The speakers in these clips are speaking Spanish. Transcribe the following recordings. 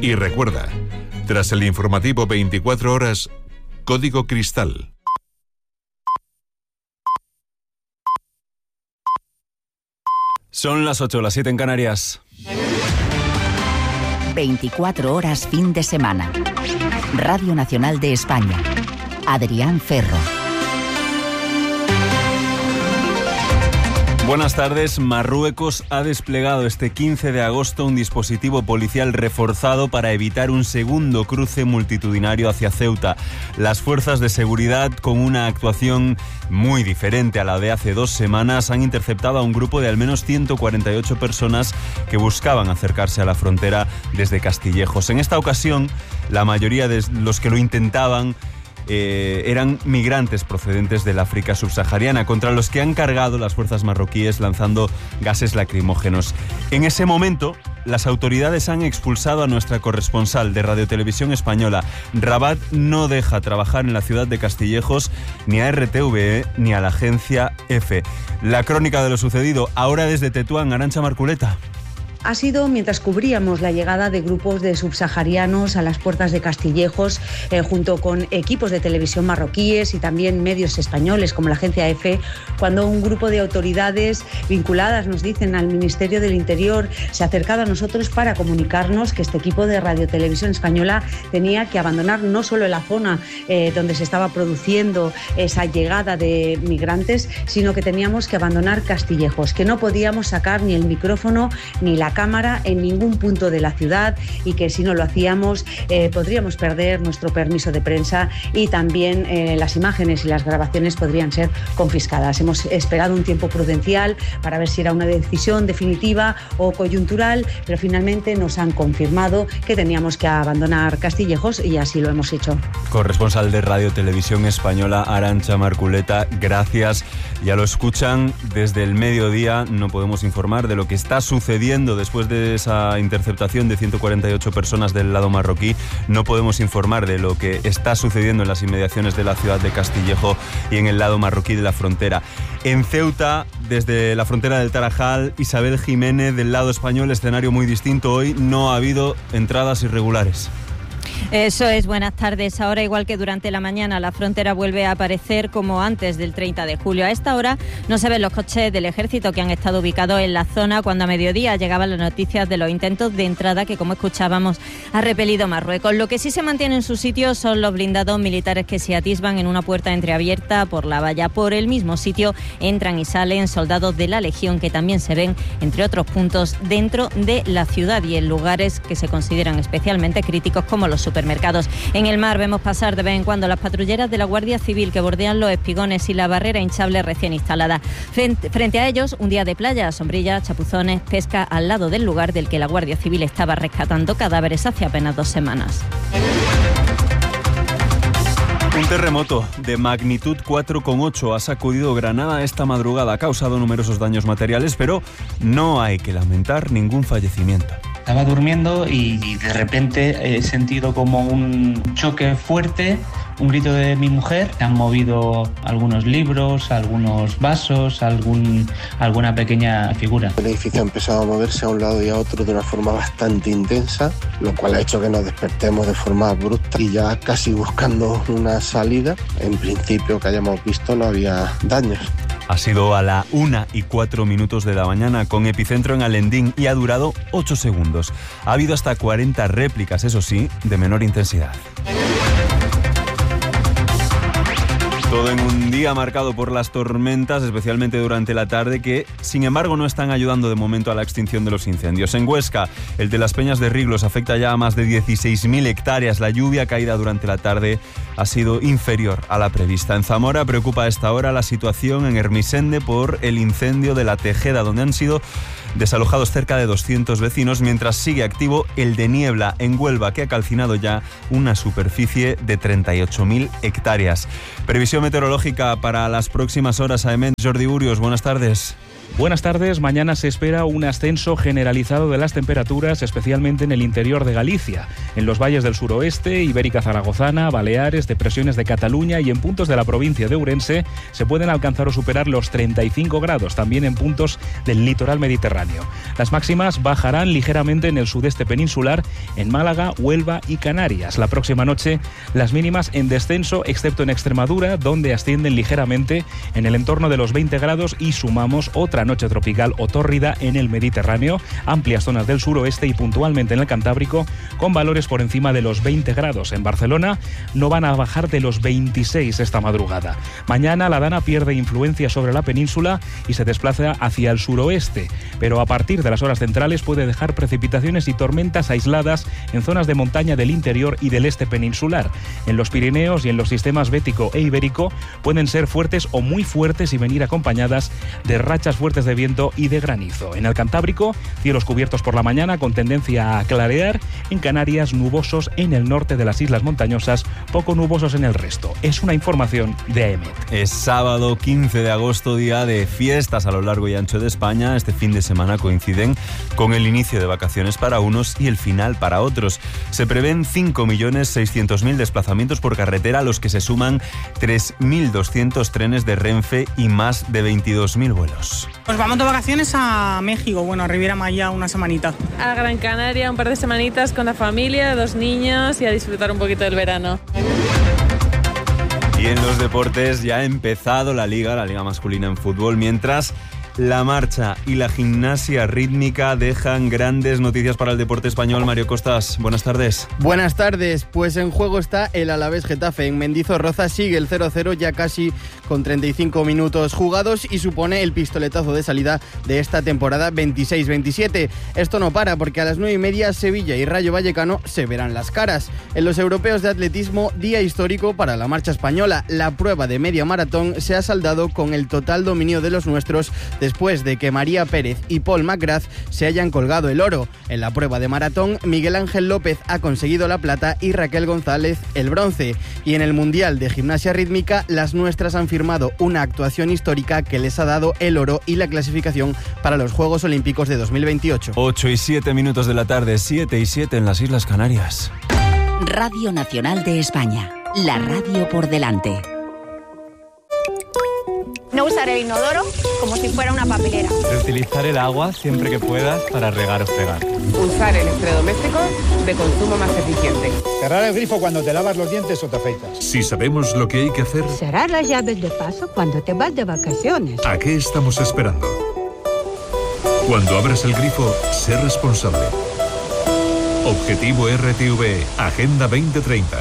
Y recuerda, tras el informativo 24 horas, Código Cristal. Son las 8, las 7 en Canarias. 24 horas fin de semana. Radio Nacional de España. Adrián Ferro. Buenas tardes. Marruecos ha desplegado este 15 de agosto un dispositivo policial reforzado para evitar un segundo cruce multitudinario hacia Ceuta. Las fuerzas de seguridad, con una actuación muy diferente a la de hace 2 semanas, han interceptado a un grupo de al menos 148 personas que buscaban acercarse a la frontera desde Castillejos. En esta ocasión, la mayoría de los que lo intentaban eran migrantes procedentes del África subsahariana, contra los que han cargado las fuerzas marroquíes lanzando gases lacrimógenos. En ese momento, las autoridades han expulsado a nuestra corresponsal de Radio Televisión Española. Rabat no deja trabajar en la ciudad de Castillejos ni a RTVE ni a la agencia EFE. La crónica de lo sucedido, ahora desde Tetuán, Arantxa Marculeta. Ha sido mientras cubríamos la llegada de grupos de subsaharianos a las puertas de Castillejos, junto con equipos de televisión marroquíes y también medios españoles como la agencia EFE, cuando un grupo de autoridades vinculadas, nos dicen, al Ministerio del Interior, se ha acercado a nosotros para comunicarnos que este equipo de Radio Televisión Española tenía que abandonar no solo la zona donde se estaba produciendo esa llegada de migrantes, sino que teníamos que abandonar Castillejos, que no podíamos sacar ni el micrófono ni la cámara en ningún punto de la ciudad, y que si no lo hacíamos podríamos perder nuestro permiso de prensa y también las imágenes y las grabaciones podrían ser confiscadas. Hemos esperado un tiempo prudencial para ver si era una decisión definitiva o coyuntural, pero finalmente nos han confirmado que teníamos que abandonar Castillejos y así lo hemos hecho. Corresponsal de Radio Televisión Española, Arantxa Marculeta, gracias. Ya lo escuchan, desde el mediodía no podemos informar de lo que está sucediendo después de esa interceptación de 148 personas del lado marroquí. No podemos informar de lo que está sucediendo en las inmediaciones de la ciudad de Castillejo y en el lado marroquí de la frontera. En Ceuta, desde la frontera del Tarajal, Isabel Jiménez, del lado español, escenario muy distinto. Hoy no ha habido entradas irregulares. Eso es, buenas tardes. Ahora, igual que durante la mañana, la frontera vuelve a aparecer como antes del 30 de julio. A esta hora no se ven los coches del ejército que han estado ubicados en la zona cuando a mediodía llegaban las noticias de los intentos de entrada que, como escuchábamos, ha repelido Marruecos. Lo que sí se mantiene en su sitio son los blindados militares que se atisban en una puerta entreabierta por la valla. Por el mismo sitio entran y salen soldados de la Legión, que también se ven, entre otros puntos, dentro de la ciudad y en lugares que se consideran especialmente críticos como los supermercados. En el mar vemos pasar de vez en cuando las patrulleras de la Guardia Civil que bordean los espigones y la barrera hinchable recién instalada. Frente a ellos, un día de playa, sombrillas, chapuzones, pesca al lado del lugar del que la Guardia Civil estaba rescatando cadáveres hace apenas 2 semanas. Un terremoto de magnitud 4,8 ha sacudido Granada esta madrugada, ha causado numerosos daños materiales, pero no hay que lamentar ningún fallecimiento. Estaba durmiendo y de repente he sentido como un choque fuerte, un grito de mi mujer. Se han movido algunos libros, algunos vasos, alguna pequeña figura. El edificio ha empezado a moverse a un lado y a otro de una forma bastante intensa, lo cual ha hecho que nos despertemos de forma abrupta y ya casi buscando una salida. En principio, que hayamos visto, no había daños. Ha sido a la 1:04 de la mañana, con epicentro en Alendín, y ha durado 8 segundos. Ha habido hasta 40 réplicas, eso sí, de menor intensidad. Todo en un día marcado por las tormentas, especialmente durante la tarde, que sin embargo no están ayudando de momento a la extinción de los incendios. En Huesca, el de las Peñas de Riglos afecta ya a más de 16.000 hectáreas. La lluvia caída durante la tarde ha sido inferior a la prevista. En Zamora preocupa a esta hora la situación en Ermisende por el incendio de La Tejeda, donde han sido desalojados cerca de 200 vecinos, mientras sigue activo el de Niebla, en Huelva, que ha calcinado ya una superficie de 38.000 hectáreas. Previsión meteorológica para las próximas horas. Jordi Burios, buenas tardes. Buenas tardes. Mañana se espera un ascenso generalizado de las temperaturas, especialmente en el interior de Galicia, en los valles del suroeste, Ibérica Zaragozana, Baleares, depresiones de Cataluña y en puntos de la provincia de Ourense se pueden alcanzar o superar los 35 grados, también en puntos del litoral mediterráneo. Las máximas bajarán ligeramente en el sudeste peninsular, en Málaga, Huelva y Canarias. La próxima noche las mínimas en descenso, excepto en Extremadura, donde ascienden ligeramente en el entorno de los 20 grados y sumamos otra noche tropical o tórrida en el Mediterráneo, amplias zonas del suroeste y puntualmente en el Cantábrico, con valores por encima de los 20 grados. En Barcelona no van a bajar de los 26 esta madrugada. Mañana la Dana pierde influencia sobre la península y se desplaza hacia el suroeste, pero a partir de las horas centrales puede dejar precipitaciones y tormentas aisladas en zonas de montaña del interior y del este peninsular. En los Pirineos y en los sistemas bético e ibérico pueden ser fuertes o muy fuertes y venir acompañadas de rachas fuertes de viento y de granizo. En el Cantábrico, cielos cubiertos por la mañana con tendencia a clarear. En Canarias, nubosos en el norte de las islas montañosas, poco nubosos en el resto. Es una información de AEMET. Es sábado 15 de agosto, día de fiestas a lo largo y ancho de España. Este fin de semana coinciden con el inicio de vacaciones para unos y el final para otros. Se prevén 5.600.000 desplazamientos por carretera, a los que se suman 3.200 trenes de Renfe y más de 22.000 vuelos. Pues vamos de vacaciones a México, bueno, a Riviera Maya una semanita. A Gran Canaria un par de semanitas con la familia, 2 niños y a disfrutar un poquito del verano. Y en los deportes ya ha empezado la liga masculina en fútbol, mientras la marcha y la gimnasia rítmica dejan grandes noticias para el deporte español. Mario Costas, buenas tardes. Buenas tardes, pues en juego está el Alavés Getafe. En Mendizorroza sigue el 0-0 ya casi con 35 minutos jugados y supone el pistoletazo de salida de esta temporada 26-27. Esto no para, porque a las 9:30 Sevilla y Rayo Vallecano se verán las caras. En los europeos de atletismo, día histórico para la marcha española. La prueba de media maratón se ha saldado con el total dominio de los nuestros, después de que María Pérez y Paul McGrath se hayan colgado el oro. En la prueba de maratón, Miguel Ángel López ha conseguido la plata y Raquel González el bronce. Y en el Mundial de Gimnasia Rítmica, las nuestras han firmado una actuación histórica que les ha dado el oro y la clasificación para los Juegos Olímpicos de 2028. 8:07 de la tarde, 7:07 en las Islas Canarias. Radio Nacional de España, la radio por delante. No usar el inodoro como si fuera una papelera. Reutilizar el agua siempre que puedas para regar o fregar. Usar electrodomésticos de consumo más eficiente. Cerrar el grifo cuando te lavas los dientes o te afeitas. Si sabemos lo que hay que hacer, cerrar las llaves de paso cuando te vas de vacaciones. ¿A qué estamos esperando? Cuando abras el grifo, sé responsable. Objetivo RTV, Agenda 2030.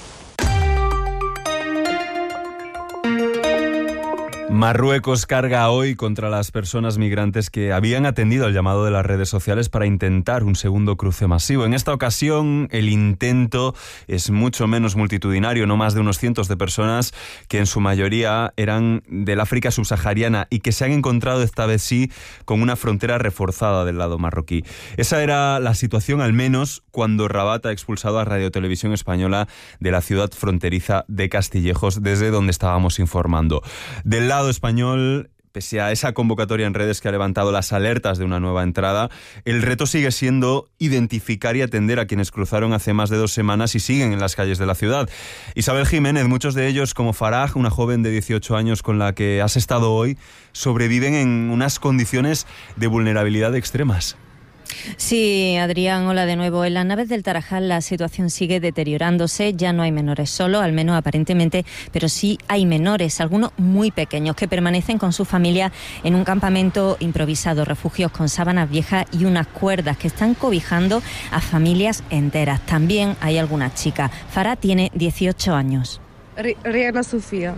Marruecos carga hoy contra las personas migrantes que habían atendido el llamado de las redes sociales para intentar un segundo cruce masivo. En esta ocasión, el intento es mucho menos multitudinario, no más de unos cientos de personas que en su mayoría eran del África subsahariana y que se han encontrado esta vez sí con una frontera reforzada del lado marroquí. Esa era la situación al menos cuando Rabat ha expulsado a Radio Televisión Española de la ciudad fronteriza de Castillejos, desde donde estábamos informando. Del lado español, pese a esa convocatoria en redes que ha levantado las alertas de una nueva entrada, el reto sigue siendo identificar y atender a quienes cruzaron hace más de 2 semanas y siguen en las calles de la ciudad. Isabel Jiménez, muchos de ellos, como Farah, una joven de 18 años con la que has estado hoy, sobreviven en unas condiciones de vulnerabilidad extremas. Sí, Adrián, hola de nuevo. En las naves del Tarajal la situación sigue deteriorándose. Ya no hay menores solo, al menos aparentemente, pero sí hay menores, algunos muy pequeños, que permanecen con su familia en un campamento improvisado, refugios con sábanas viejas y unas cuerdas que están cobijando a familias enteras. También hay algunas chicas. Farah tiene 18 años. Reina Sofía.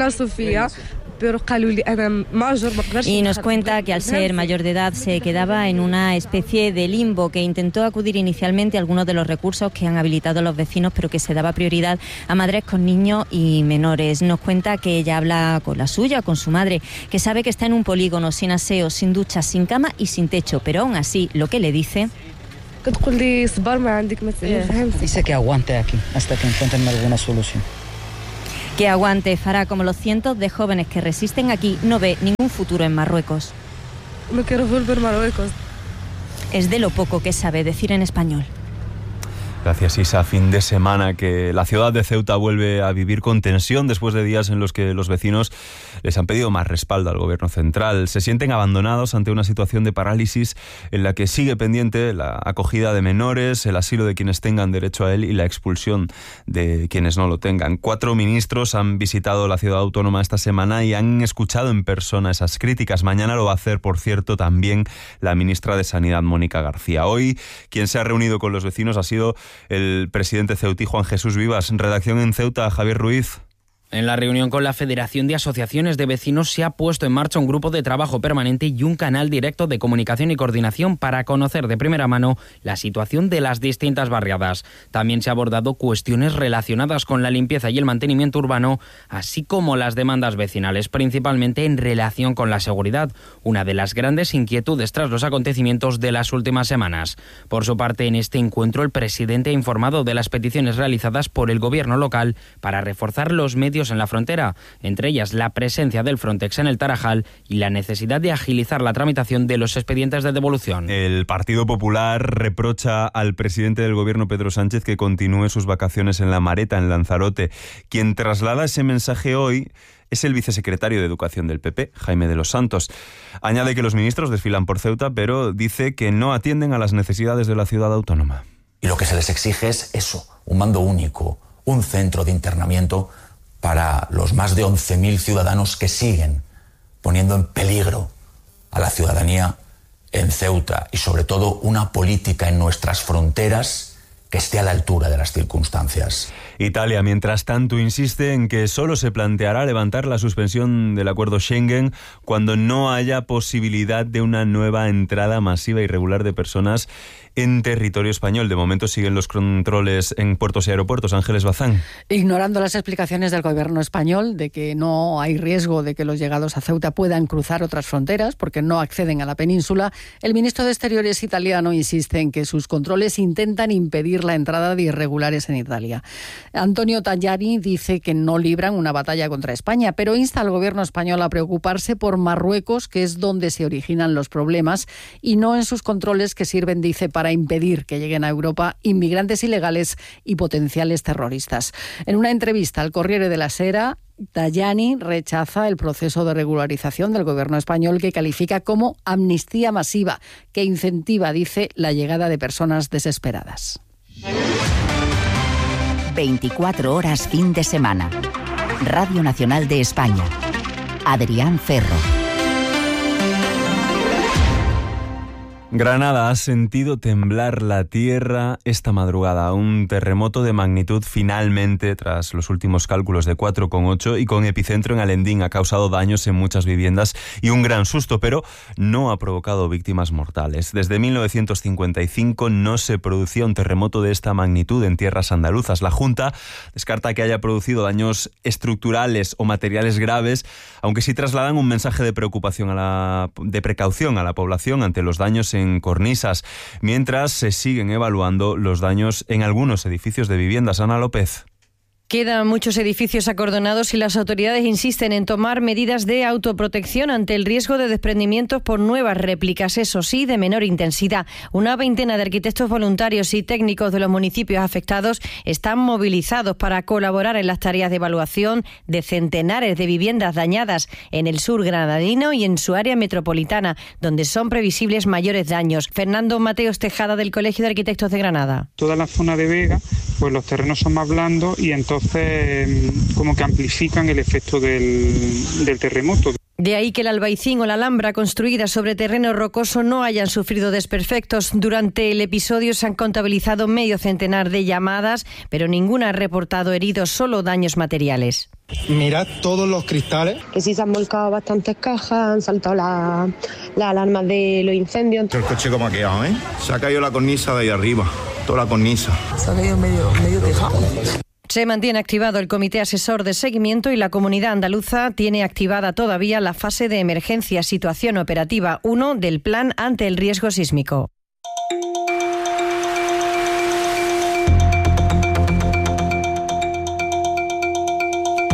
Y nos cuenta que al ser mayor de edad se quedaba en una especie de limbo, que intentó acudir inicialmente a algunos de los recursos que han habilitado los vecinos, pero que se daba prioridad a madres con niños y menores. Nos cuenta que ella habla con la suya, con su madre, que sabe que está en un polígono sin aseo, sin ducha, sin cama y sin techo, pero aún así lo que le dice... Dice que aguante aquí hasta que encuentren alguna solución. Que aguante. Farah, como los cientos de jóvenes que resisten aquí, no ve ningún futuro en Marruecos. No quiero volver a Marruecos. Es de lo poco que sabe decir en español. Gracias, Isa. Fin de semana que la ciudad de Ceuta vuelve a vivir con tensión después de días en los que los vecinos les han pedido más respaldo al gobierno central. Se sienten abandonados ante una situación de parálisis en la que sigue pendiente la acogida de menores, el asilo de quienes tengan derecho a él y la expulsión de quienes no lo tengan. 4 ministros han visitado la ciudad autónoma esta semana y han escuchado en persona esas críticas. Mañana lo va a hacer, por cierto, también la ministra de Sanidad, Mónica García. Hoy, quien se ha reunido con los vecinos ha sido el presidente ceutí, Juan Jesús Vivas. Redacción en Ceuta, Javier Ruiz. En la reunión con la Federación de Asociaciones de Vecinos se ha puesto en marcha un grupo de trabajo permanente y un canal directo de comunicación y coordinación para conocer de primera mano la situación de las distintas barriadas. También se ha abordado cuestiones relacionadas con la limpieza y el mantenimiento urbano, así como las demandas vecinales, principalmente en relación con la seguridad, una de las grandes inquietudes tras los acontecimientos de las últimas semanas. Por su parte, en este encuentro, el presidente ha informado de las peticiones realizadas por el gobierno local para reforzar los medios en la frontera, entre ellas la presencia del Frontex en el Tarajal y la necesidad de agilizar la tramitación de los expedientes de devolución. El Partido Popular reprocha al presidente del gobierno, Pedro Sánchez, que continúe sus vacaciones en La Mareta, en Lanzarote. Quien traslada ese mensaje hoy es el vicesecretario de Educación del PP, Jaime de los Santos. Añade que los ministros desfilan por Ceuta, pero dice que no atienden a las necesidades de la ciudad autónoma. Y lo que se les exige es eso, un mando único, un centro de internamiento para los más de 11.000 ciudadanos que siguen poniendo en peligro a la ciudadanía en Ceuta y sobre todo una política en nuestras fronteras que esté a la altura de las circunstancias. Italia, mientras tanto, insiste en que solo se planteará levantar la suspensión del acuerdo Schengen cuando no haya posibilidad de una nueva entrada masiva y regular de personas en territorio español. De momento siguen los controles en puertos y aeropuertos. Ángeles Bazán. Ignorando las explicaciones del gobierno español de que no hay riesgo de que los llegados a Ceuta puedan cruzar otras fronteras porque no acceden a la península, el ministro de Exteriores italiano insiste en que sus controles intentan impedir la entrada de irregulares en Italia. Antonio Tajani dice que no libran una batalla contra España, pero insta al gobierno español a preocuparse por Marruecos, que es donde se originan los problemas, y no en sus controles que sirven, dice, para impedir que lleguen a Europa inmigrantes ilegales y potenciales terroristas. En una entrevista al Corriere della Sera, Tajani rechaza el proceso de regularización del gobierno español que califica como amnistía masiva, que incentiva, dice, la llegada de personas desesperadas. 24 horas fin de semana. Radio Nacional de España. Adrián Ferro. Granada ha sentido temblar la tierra esta madrugada. Un terremoto de magnitud finalmente, tras los últimos cálculos de 4,8 y con epicentro en Alendín, ha causado daños en muchas viviendas y un gran susto, pero no ha provocado víctimas mortales. Desde 1955 no se producía un terremoto de esta magnitud en tierras andaluzas. La Junta descarta que haya producido daños estructurales o materiales graves, aunque sí trasladan un mensaje de preocupación de precaución a la población ante los daños en cornisas, mientras se siguen evaluando los daños en algunos edificios de viviendas. Ana López. Quedan muchos edificios acordonados y las autoridades insisten en tomar medidas de autoprotección ante el riesgo de desprendimientos por nuevas réplicas, eso sí, de menor intensidad. Una veintena de arquitectos voluntarios y técnicos de los municipios afectados están movilizados para colaborar en las tareas de evaluación de centenares de viviendas dañadas en el sur granadino y en su área metropolitana, donde son previsibles mayores daños. Fernando Mateos Tejada, del Colegio de Arquitectos de Granada. Toda la zona de Vega, pues los terrenos son más blandos y entonces como que amplifican el efecto del terremoto. De ahí que el Albaicín o la Alhambra, construida sobre terreno rocoso, no hayan sufrido desperfectos. Durante el episodio se han contabilizado medio centenar de llamadas, pero ninguna ha reportado heridos, solo daños materiales. Mirad todos los cristales. Que sí se han volcado bastantes cajas, han saltado las alarmas de los incendios. El coche como ha quedado, ¿eh? Se ha caído la cornisa de ahí arriba, toda la cornisa. Se ha caído medio tejado. Se mantiene activado el Comité Asesor de Seguimiento y la Comunidad Andaluza tiene activada todavía la fase de emergencia situación operativa 1 del Plan ante el riesgo sísmico.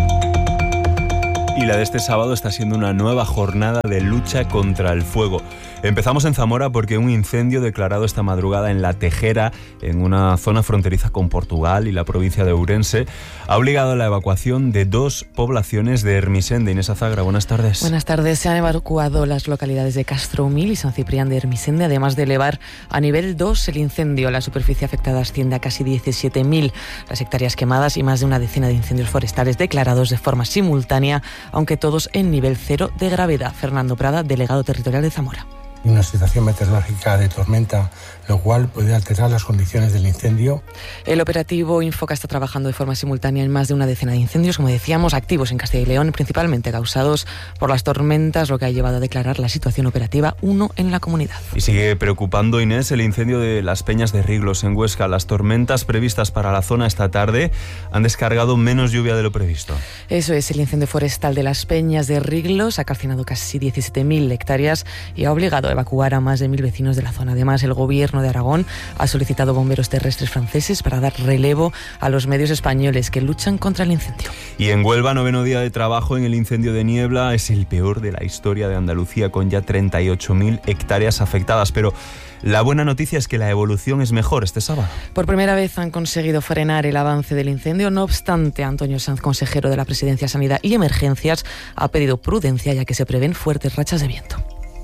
Y la de este sábado está siendo una nueva jornada de lucha contra el fuego. Empezamos en Zamora porque un incendio declarado esta madrugada en La Tejera, en una zona fronteriza con Portugal y la provincia de Ourense, ha obligado a la evacuación de 2 poblaciones de Ermisen. Inés Azagra, buenas tardes. Buenas tardes. Se han evacuado las localidades de Castro Humil y San Ciprián de Ermisen, además de elevar a nivel 2 el incendio. La superficie afectada asciende a casi 17.000 las hectáreas quemadas y más de una decena de incendios forestales declarados de forma simultánea, aunque todos en nivel 0 de gravedad. Fernando Prada, delegado territorial de Zamora. Una situación meteorológica de tormenta, lo cual puede alterar las condiciones del incendio. El operativo Infoca está trabajando de forma simultánea en más de una decena de incendios, como decíamos, activos en Castilla y León, principalmente causados por las tormentas, lo que ha llevado a declarar la situación operativa 1 en la comunidad. Y sigue preocupando, Inés, el incendio de las Peñas de Riglos en Huesca. Las tormentas previstas para la zona esta tarde han descargado menos lluvia de lo previsto. Eso es, el incendio forestal de las Peñas de Riglos ha calcinado casi 17.000 hectáreas y ha obligado a evacuar a más de 1.000 vecinos de la zona. Además, el gobierno de Aragón ha solicitado bomberos terrestres franceses para dar relevo a los medios españoles que luchan contra el incendio. Y en Huelva, 9º día de trabajo en el incendio de Niebla. Es el peor de la historia de Andalucía, con ya 38.000 hectáreas afectadas. Pero la buena noticia es que la evolución es mejor este sábado. Por primera vez han conseguido frenar el avance del incendio. No obstante, Antonio Sanz, consejero de la Presidencia, Sanidad y Emergencias, ha pedido prudencia, ya que se prevén fuertes rachas de viento.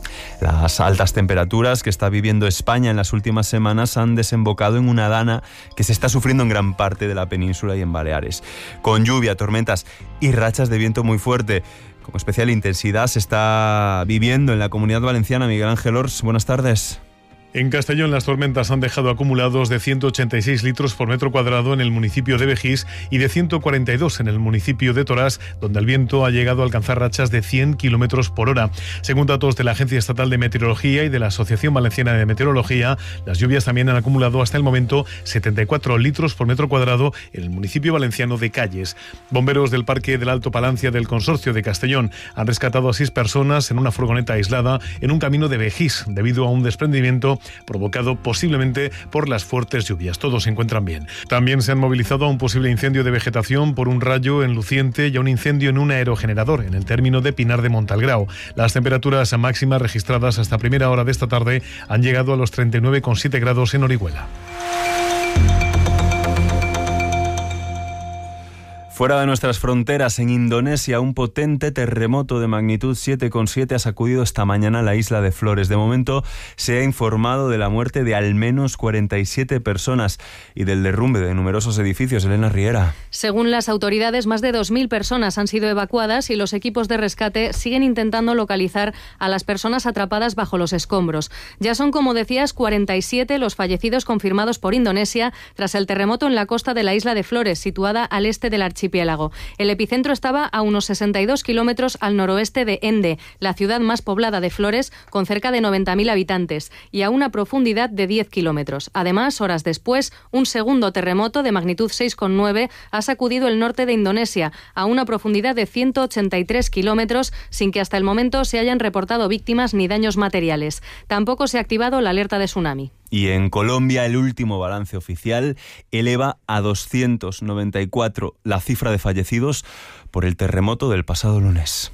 Las altas temperaturas que está viviendo España en las últimas semanas han desembocado en una dana que se está sufriendo en gran parte de la península y en Baleares. Con lluvia, tormentas y rachas de viento muy fuerte. Con especial intensidad se está viviendo en la Comunidad Valenciana. Miguel Ángel Ors, buenas tardes. En Castellón, las tormentas han dejado acumulados de 186 litros por metro cuadrado en el municipio de Begís y de 142 en el municipio de Torás, donde el viento ha llegado a alcanzar rachas de 100 kilómetros por hora. Según datos de la Agencia Estatal de Meteorología y de la Asociación Valenciana de Meteorología, las lluvias también han acumulado hasta el momento 74 litros por metro cuadrado en el municipio valenciano de Calles. Bomberos del Parque del Alto Palancia del Consorcio de Castellón han rescatado a 6 personas en una furgoneta aislada en un camino de Begís, debido a un desprendimiento provocado posiblemente por las fuertes lluvias. Todos se encuentran bien. También se han movilizado a un posible incendio de vegetación por un rayo en Luciente y a un incendio en un aerogenerador en el término de Pinar de Montalgrao. Las temperaturas máximas registradas hasta primera hora de esta tarde han llegado a los 39,7 grados en Orihuela. Fuera de nuestras fronteras, en Indonesia, un potente terremoto de magnitud 7,7 ha sacudido esta mañana la isla de Flores. De momento se ha informado de la muerte de al menos 47 personas y del derrumbe de numerosos edificios. Elena Riera. Según las autoridades, más de 2.000 personas han sido evacuadas y los equipos de rescate siguen intentando localizar a las personas atrapadas bajo los escombros. Ya son, como decías, 47 los fallecidos confirmados por Indonesia tras el terremoto en la costa de la isla de Flores, situada al este del archipiélago. El epicentro estaba a unos 62 kilómetros al noroeste de Ende, la ciudad más poblada de Flores, con cerca de 90.000 habitantes, y a una profundidad de 10 kilómetros. Además, horas después, un segundo terremoto de magnitud 6,9 ha sacudido el norte de Indonesia, a una profundidad de 183 kilómetros, sin que hasta el momento se hayan reportado víctimas ni daños materiales. Tampoco se ha activado la alerta de tsunami. Y en Colombia, el último balance oficial eleva a 294 la cifra de fallecidos por el terremoto del pasado lunes.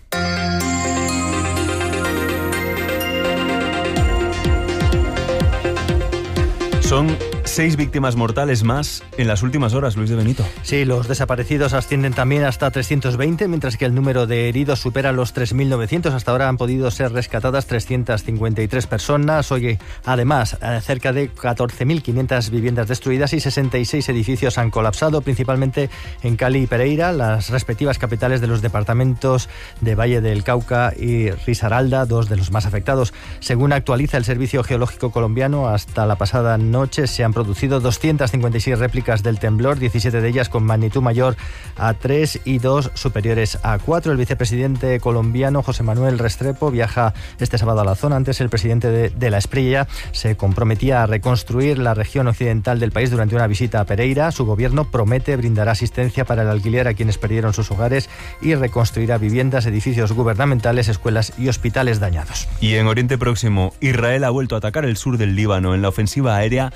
Son 6 víctimas mortales más en las últimas horas, Luis de Benito. Sí, los desaparecidos ascienden también hasta 320, mientras que el número de heridos supera los 3.900. Hasta ahora han podido ser rescatadas 353 personas. Hoy, además, cerca de 14.500 viviendas destruidas y 66 edificios han colapsado, principalmente en Cali y Pereira, las respectivas capitales de los departamentos de Valle del Cauca y Risaralda, 2 de los más afectados. Según actualiza el Servicio Geológico Colombiano, hasta la pasada noche se han producido 256 réplicas del temblor, 17 de ellas con magnitud mayor a 3 y 2 superiores a 4. El vicepresidente colombiano José Manuel Restrepo viaja este sábado a la zona. Antes, el presidente de la Espriella se comprometía a reconstruir la región occidental del país durante una visita a Pereira. Su gobierno promete brindar asistencia para el alquiler a quienes perdieron sus hogares y reconstruirá viviendas, edificios gubernamentales, escuelas y hospitales dañados. Y en Oriente Próximo, Israel ha vuelto a atacar el sur del Líbano en la ofensiva aérea más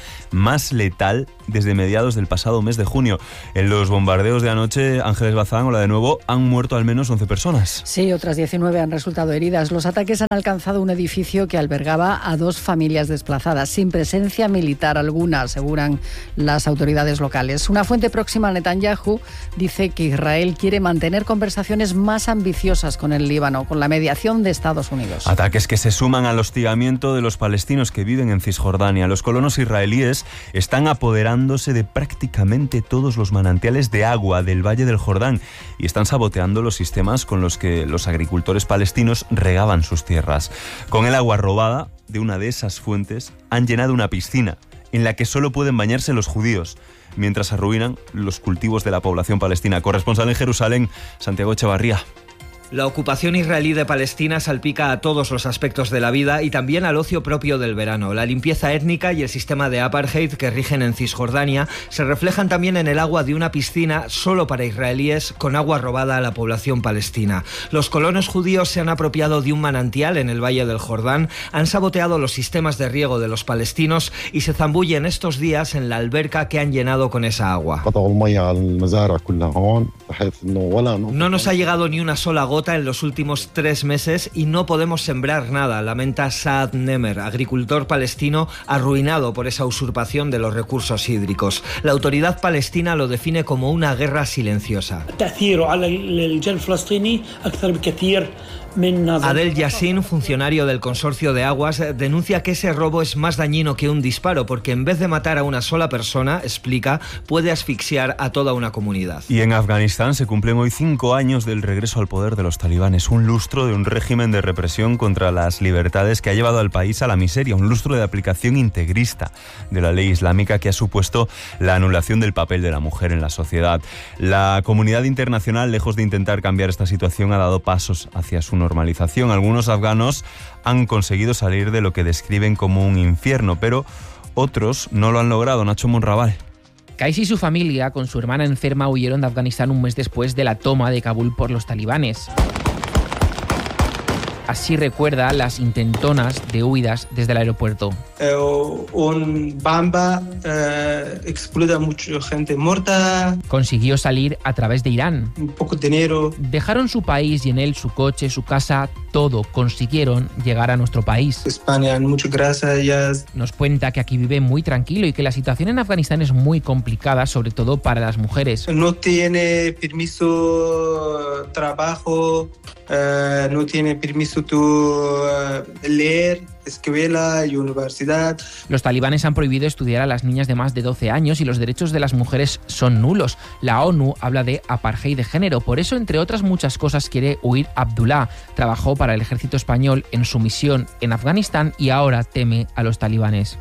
más letal desde mediados del pasado mes de junio. En los bombardeos de anoche, Ángeles Bazán, hola de nuevo, han muerto al menos 11 personas. Sí, otras 19 han resultado heridas. Los ataques han alcanzado un edificio que albergaba a 2 familias desplazadas, sin presencia militar alguna, aseguran las autoridades locales. Una fuente próxima a Netanyahu dice que Israel quiere mantener conversaciones más ambiciosas con el Líbano, con la mediación de Estados Unidos. Ataques que se suman al hostigamiento de los palestinos que viven en Cisjordania. Los colonos israelíes están apoderándose de prácticamente todos los manantiales de agua del Valle del Jordán y están saboteando los sistemas con los que los agricultores palestinos regaban sus tierras. Con el agua robada de una de esas fuentes han llenado una piscina en la que solo pueden bañarse los judíos, mientras arruinan los cultivos de la población palestina. Corresponsal en Jerusalén, Santiago Echevarría. La ocupación israelí de Palestina salpica a todos los aspectos de la vida y también al ocio propio del verano. La limpieza étnica y el sistema de apartheid que rigen en Cisjordania se reflejan también en el agua de una piscina solo para israelíes con agua robada a la población palestina. Los colonos judíos se han apropiado de un manantial en el Valle del Jordán, han saboteado los sistemas de riego de los palestinos y se zambullen estos días en la alberca que han llenado con esa agua. No nos ha llegado ni una sola gota en los últimos 3 meses y no podemos sembrar nada, lamenta Saad Nemer, agricultor palestino arruinado por esa usurpación de los recursos hídricos. La autoridad palestina lo define como una guerra silenciosa. Adel Yassin, funcionario del consorcio de aguas, denuncia que ese robo es más dañino que un disparo porque en vez de matar a una sola persona, explica, puede asfixiar a toda una comunidad. Y en Afganistán se cumplen hoy 5 años del regreso al poder de los talibanes, un lustro de un régimen de represión contra las libertades que ha llevado al país a la miseria, un lustro de aplicación integrista de la ley islámica que ha supuesto la anulación del papel de la mujer en la sociedad. La comunidad internacional, lejos de intentar cambiar esta situación, ha dado pasos hacia su normalización. Algunos afganos han conseguido salir de lo que describen como un infierno, pero otros no lo han logrado. Nacho Monraval. Qais y su familia, con su hermana enferma, huyeron de Afganistán un mes después de la toma de Kabul por los talibanes. Así recuerda las intentonas de huidas desde el aeropuerto. Un bomba explota, mucha gente muerta. Consiguió salir a través de Irán. Un poco de dinero. Dejaron su país y en él su coche, su casa, todo. Consiguieron llegar a nuestro país. España, muchas gracias. Nos cuenta que aquí vive muy tranquilo y que la situación en Afganistán es muy complicada, sobre todo para las mujeres. No tiene permiso trabajo, no tiene permiso leer, escuela y universidad. Los talibanes han prohibido estudiar a las niñas de más de 12 años y los derechos de las mujeres son nulos. La ONU habla de apartheid de género. Por eso, entre otras muchas cosas, quiere huir Abdullah. Trabajó para el ejército español en su misión en Afganistán y ahora teme a los talibanes.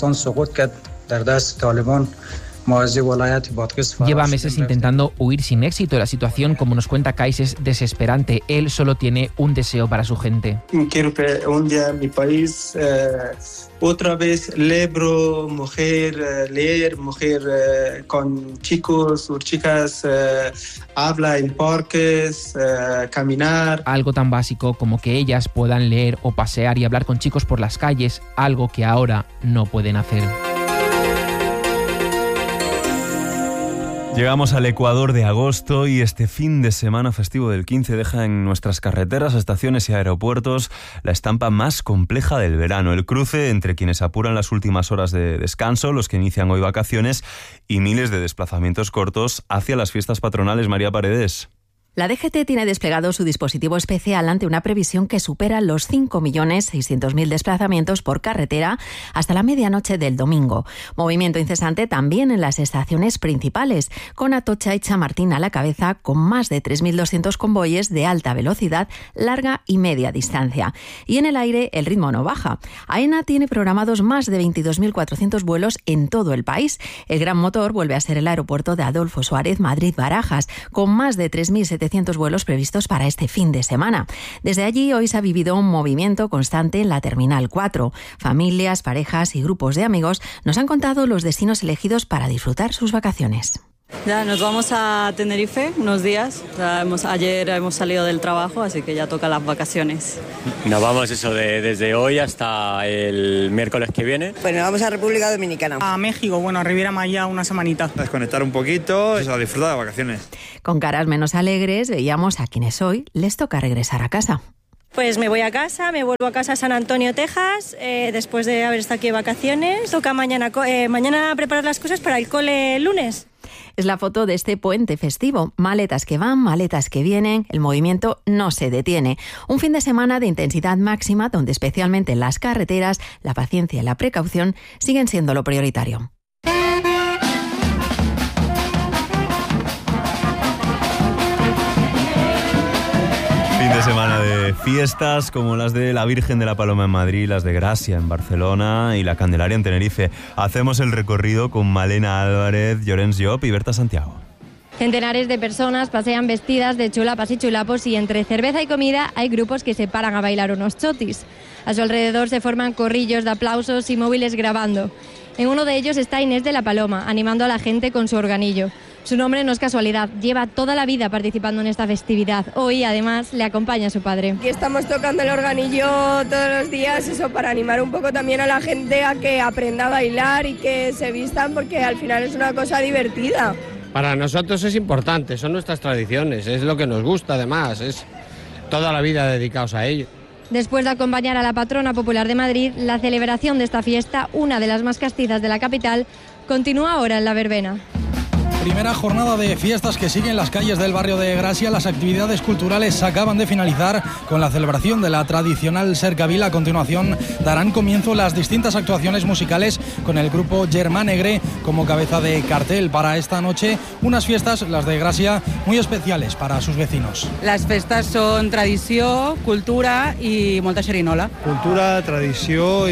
Lleva meses intentando huir sin éxito. La situación, como nos cuenta Qais, es desesperante. Él solo tiene un deseo para su gente. Quiero que un día mi país otra vez leer, mujer con chicos o chicas, habla en parques, caminar. Algo tan básico como que ellas puedan leer o pasear y hablar con chicos por las calles, algo que ahora no pueden hacer. Llegamos al Ecuador de agosto y este fin de semana festivo del 15 deja en nuestras carreteras, estaciones y aeropuertos la estampa más compleja del verano. El cruce entre quienes apuran las últimas horas de descanso, los que inician hoy vacaciones y miles de desplazamientos cortos hacia las fiestas patronales. María Paredes. La DGT tiene desplegado su dispositivo especial ante una previsión que supera los 5.600.000 desplazamientos por carretera hasta la medianoche del domingo. Movimiento incesante también en las estaciones principales, con Atocha y Chamartín a la cabeza, con más de 3.200 convoyes de alta velocidad, larga y media distancia. Y en el aire el ritmo no baja. AENA tiene programados más de 22.400 vuelos en todo el país. El gran motor vuelve a ser el aeropuerto de Adolfo Suárez Madrid-Barajas, con más de 3.700 vuelos previstos para este fin de semana. Desde allí hoy se ha vivido un movimiento constante en la Terminal 4. Familias, parejas y grupos de amigos nos han contado los destinos elegidos para disfrutar sus vacaciones. Ya nos vamos a Tenerife unos días. Ayer hemos salido del trabajo, así que ya toca las vacaciones. Nos vamos desde hoy hasta el miércoles que viene. Pues nos vamos a República Dominicana. A México, a Riviera Maya una semanita. A desconectar un poquito, a disfrutar de vacaciones. Con caras menos alegres veíamos a quienes hoy les toca regresar a casa. Pues me voy a casa, me vuelvo a casa a San Antonio, Texas, después de haber estado aquí de vacaciones. Toca mañana preparar las cosas para el cole el lunes. Es la foto de este puente festivo. Maletas que van, maletas que vienen, el movimiento no se detiene. Un fin de semana de intensidad máxima donde especialmente en las carreteras la paciencia y la precaución siguen siendo lo prioritario. Fin de semana de fiestas como las de la Virgen de la Paloma en Madrid, las de Gracia en Barcelona y la Candelaria en Tenerife. Hacemos el recorrido con Malena Álvarez, Llorens Llop y Berta Santiago. Centenares de personas pasean vestidas de chulapas y chulapos y entre cerveza y comida hay grupos que se paran a bailar unos chotis. A su alrededor se forman corrillos de aplausos y móviles grabando. En uno de ellos está Inés de la Paloma, animando a la gente con su organillo. Su nombre no es casualidad, lleva toda la vida participando en esta festividad. Hoy, además, le acompaña su padre. Aquí estamos tocando el organillo todos los días, eso para animar un poco también a la gente a que aprenda a bailar y que se vistan, porque al final es una cosa divertida. Para nosotros es importante, son nuestras tradiciones, es lo que nos gusta además, es toda la vida dedicados a ello. Después de acompañar a la patrona popular de Madrid, la celebración de esta fiesta, una de las más castizas de la capital, continúa ahora en la verbena. Primera jornada de fiestas que siguen las calles del barrio de Gracia. Las actividades culturales acaban de finalizar con la celebración de la tradicional cercavila. A continuación darán comienzo las distintas actuaciones musicales con el grupo Germanegre como cabeza de cartel para esta noche. Unas fiestas, las de Gracia, muy especiales para sus vecinos. Las festas son tradició, cultura i molta xerinola. Cultura, tradició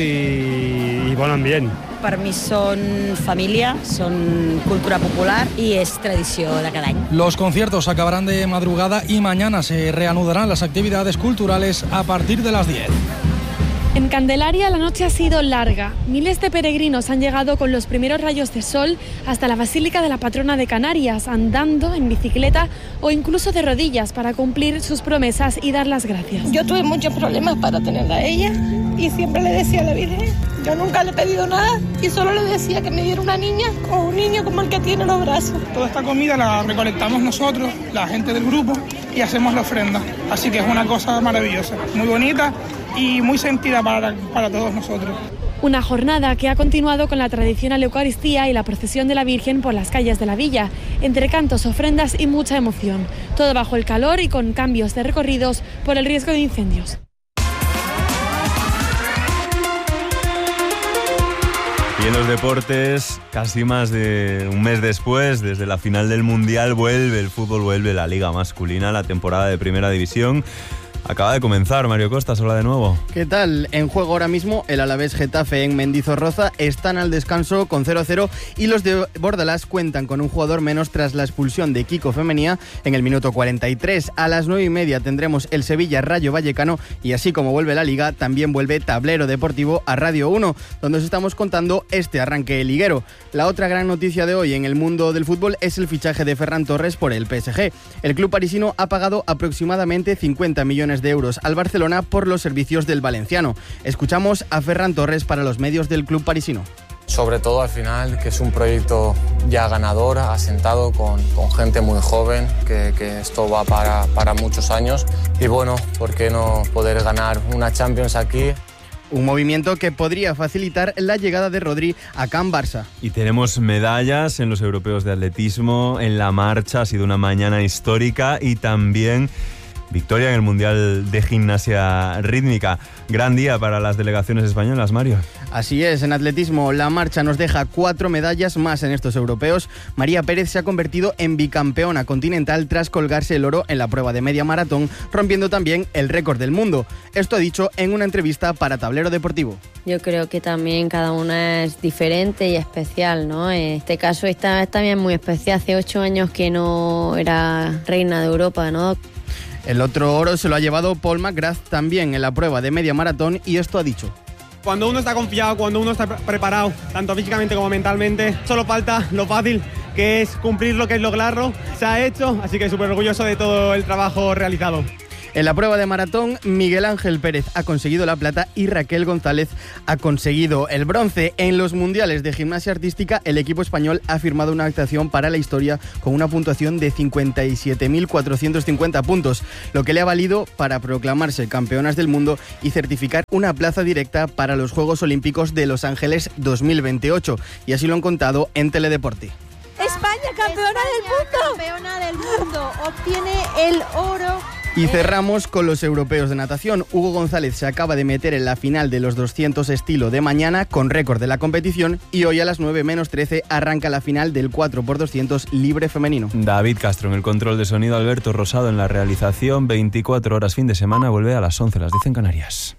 i bon ambient. Per mi són família, són cultura popular y es tradición de cada año. Los conciertos acabarán de madrugada y mañana se reanudarán las actividades culturales a partir de las 10. En Candelaria la noche ha sido larga. Miles de peregrinos han llegado con los primeros rayos de sol hasta la Basílica de la Patrona de Canarias, andando, en bicicleta o incluso de rodillas para cumplir sus promesas y dar las gracias. Yo tuve muchos problemas para tenerla a ella y siempre le decía a la Virgen, yo nunca le he pedido nada y solo le decía que me diera una niña o un niño como el que tiene los brazos. Toda esta comida la recolectamos nosotros, la gente del grupo, y hacemos la ofrenda. Así que es una cosa maravillosa, muy bonita y muy sentida para todos nosotros. Una jornada que ha continuado con la tradicional Eucaristía y la procesión de la Virgen por las calles de la villa, entre cantos, ofrendas y mucha emoción. Todo bajo el calor y con cambios de recorridos por el riesgo de incendios. Y en los deportes, casi más de un mes después, desde la final del Mundial, vuelve el fútbol, vuelve la Liga Masculina, la temporada de Primera División. Acaba de comenzar, Mario Costas, hola de nuevo. ¿Qué tal? En juego ahora mismo el Alavés Getafe en Mendizorroza están al descanso con 0-0 y los de Bordalás cuentan con un jugador menos tras la expulsión de Kiko Femenía en el minuto 43. A las 9:30 tendremos el Sevilla Rayo Vallecano y así como vuelve la Liga, también vuelve Tablero Deportivo a Radio 1, donde os estamos contando este arranque liguero. La otra gran noticia de hoy en el mundo del fútbol es el fichaje de Ferran Torres por el PSG. El club parisino ha pagado aproximadamente 50 millones de euros al Barcelona por los servicios del valenciano. Escuchamos a Ferran Torres para los medios del club parisino. Sobre todo al final, que es un proyecto ya ganador, asentado con gente muy joven, que esto va para muchos años. Y bueno, ¿por qué no poder ganar una Champions aquí? Un movimiento que podría facilitar la llegada de Rodri a Can Barça. Y tenemos medallas en los europeos de atletismo, en la marcha, ha sido una mañana histórica y también victoria en el Mundial de Gimnasia Rítmica. Gran día para las delegaciones españolas, Mario. Así es, en atletismo la marcha nos deja 4 medallas más en estos europeos. María Pérez se ha convertido en bicampeona continental tras colgarse el oro en la prueba de media maratón, rompiendo también el récord del mundo. Esto ha dicho en una entrevista para Tablero Deportivo. Yo creo que también cada una es diferente y especial, ¿no? En este caso esta es también muy especial. Hace 8 años que no era reina de Europa, ¿no? El otro oro se lo ha llevado Paul McGrath también en la prueba de media maratón y esto ha dicho. Cuando uno está confiado, cuando uno está preparado, tanto físicamente como mentalmente, solo falta lo fácil, que es cumplir lo que es lograrlo. Se ha hecho, así que súper orgulloso de todo el trabajo realizado. En la prueba de maratón, Miguel Ángel Pérez ha conseguido la plata y Raquel González ha conseguido el bronce. En los mundiales de gimnasia artística, el equipo español ha firmado una actuación para la historia con una puntuación de 57.450 puntos, lo que le ha valido para proclamarse campeonas del mundo y certificar una plaza directa para los Juegos Olímpicos de Los Ángeles 2028. Y así lo han contado en Teledeporte. España, campeona del mundo, obtiene el oro. Y cerramos con los europeos de natación. Hugo González se acaba de meter en la final de los 200 estilo de mañana con récord de la competición y hoy a las 9:13 arranca la final del 4x200 libre femenino. David Castro en el control de sonido, Alberto Rosado en la realización. 24 horas fin de semana, vuelve a las 11, las 10 en Canarias.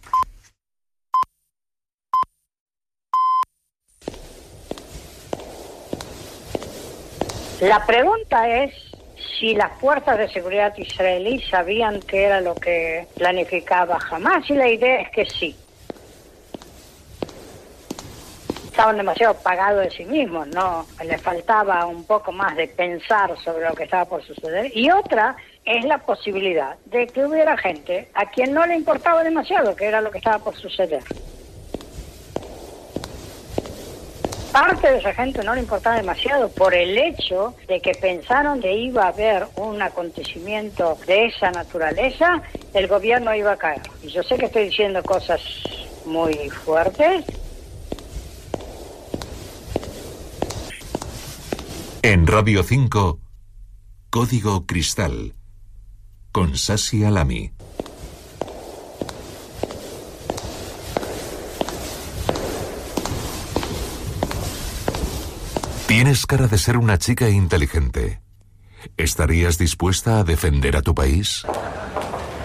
La pregunta es si las fuerzas de seguridad israelí sabían qué era lo que planificaba Hamás, y la idea es que sí. Estaban demasiado pagados de sí mismos, no les faltaba un poco más de pensar sobre lo que estaba por suceder. Y otra es la posibilidad de que hubiera gente a quien no le importaba demasiado qué era lo que estaba por suceder. Parte de esa gente no le importaba demasiado por el hecho de que pensaron que iba a haber un acontecimiento de esa naturaleza, el gobierno iba a caer. Y yo sé que estoy diciendo cosas muy fuertes. En Radio 5, Código Cristal, con Sasi Alami. Tienes cara de ser una chica inteligente. ¿Estarías dispuesta a defender a tu país?